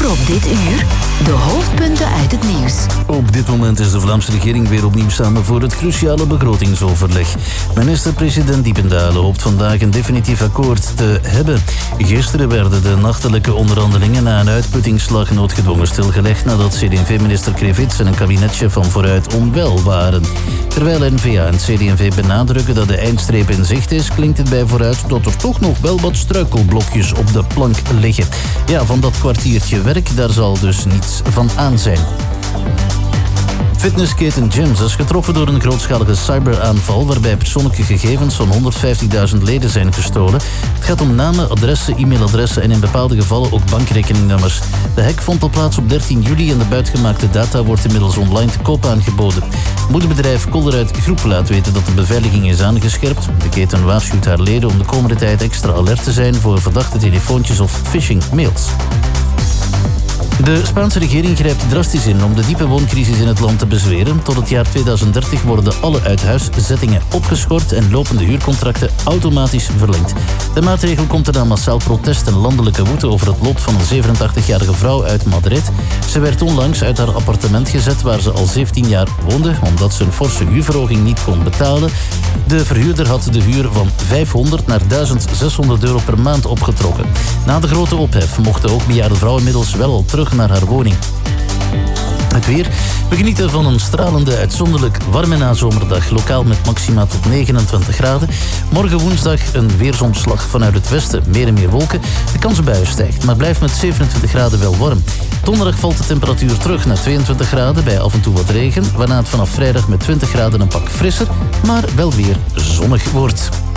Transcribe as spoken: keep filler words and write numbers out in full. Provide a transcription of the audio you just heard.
Voor op dit uur de hoofdpunten uit het nieuws. Op dit moment is de Vlaamse regering weer opnieuw samen voor het cruciale begrotingsoverleg. Minister-president Diependalen hoopt vandaag een definitief akkoord te hebben. Gisteren werden de nachtelijke onderhandelingen na een uitputtingsslag noodgedwongen stilgelegd nadat C D en V-minister Krevits en een kabinetchef van Vooruit onwel waren. Terwijl N V A en C D en V benadrukken dat de eindstreep in zicht is, klinkt het bij Vooruit dat er toch nog wel wat struikelblokjes op de plank liggen. Ja, van dat kwartiertje werk, daar zal dus niets van aan zijn. Fitnessketen Gyms is getroffen door een grootschalige cyberaanval waarbij persoonlijke gegevens van honderdvijftigduizend leden zijn gestolen. Het gaat om namen, adressen, e-mailadressen en in bepaalde gevallen ook bankrekeningnummers. De hack vond al plaats op dertien juli en de buitgemaakte data wordt inmiddels online te koop aangeboden. Moederbedrijf Colruyt Groep laat weten dat de beveiliging is aangescherpt. De keten waarschuwt haar leden om de komende tijd extra alert te zijn voor verdachte telefoontjes of phishing-mails. De Spaanse regering grijpt drastisch in om de diepe wooncrisis in het land te bezweren. Tot het jaar tweeduizend dertig worden alle uithuiszettingen opgeschort en lopende huurcontracten automatisch verlengd. De maatregel komt er na massaal protest en landelijke woede over het lot van een zevenentachtigjarige vrouw uit Madrid. Ze werd onlangs uit haar appartement gezet waar ze al zeventien jaar woonde, omdat ze een forse huurverhoging niet kon betalen. De verhuurder had de huur van vijfhonderd naar duizendzeshonderd euro per maand opgetrokken. Na de grote ophef mocht de hoogbejaarde vrouw inmiddels wel al terug naar haar woning. Het weer. We genieten van een stralende, uitzonderlijk warme nazomerdag. Lokaal met maxima tot negenentwintig graden. Morgen woensdag een weersomslag vanuit het westen. Meer en meer wolken. De kans op buien stijgt, maar blijft met zevenentwintig graden wel warm. Donderdag valt de temperatuur terug naar tweeëntwintig graden bij af en toe wat regen. Waarna het vanaf vrijdag met twintig graden een pak frisser, maar wel weer zonnig wordt.